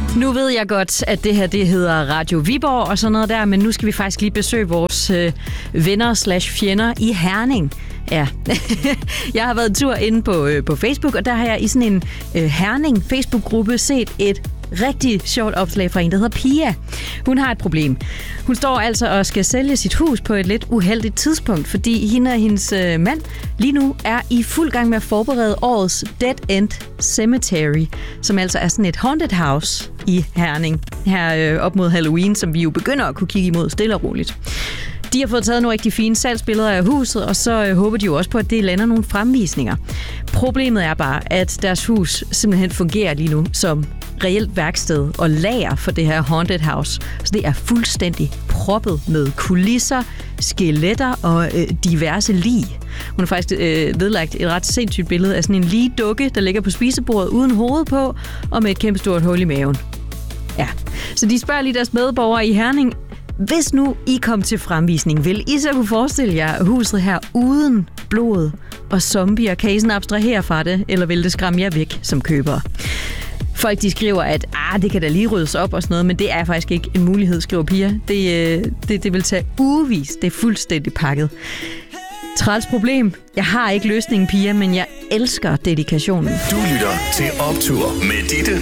Nu ved jeg godt, at det her det hedder Radio Viborg og sådan noget der, men nu skal vi faktisk lige besøge vores venner/fjender i Herning. Ja, jeg har været en tur inde på Facebook, og der har jeg i sådan en Herning Facebook-gruppe set et rigtig sjovt opslag fra en, der hedder Pia. Hun har et problem. Hun står altså og skal sælge sit hus på et lidt uheldigt tidspunkt, fordi hende og hendes mand lige nu er i fuld gang med at forberede årets Dead End Cemetery, som altså er sådan et haunted house i Herning, her op mod Halloween, som vi jo begynder at kunne kigge imod stille og roligt. De har fået taget nogle rigtig fine salgsbilleder af huset, og så håber de jo også på, at det lander nogle fremvisninger. Problemet er bare, at deres hus simpelthen fungerer lige nu som reelt værksted og lager for det her haunted house. Så det er fuldstændig proppet med kulisser, skeletter og diverse lig. Hun har faktisk vedlagt et ret sindssygt billede af sådan en ligdukke, der ligger på spisebordet uden hoved på og med et kæmpe stort hul i maven. Ja, så de spørger lige deres medborgere i Herning, hvis nu I kom til fremvisning, vil I så kunne forestille jer huset her uden blod og zombier? Kan I sådan abstrahere fra det, eller vil det skræmme jer væk som købere? Folk de skriver, at det kan da lige ryddes op og sådan noget, men det er faktisk ikke en mulighed, skriver Pia. Det vil tage ugevis. Det er fuldstændig pakket. Træls problem. Jeg har ikke løsningen, Pia, men jeg elsker dedikationen. Du lytter til Optur med Ditte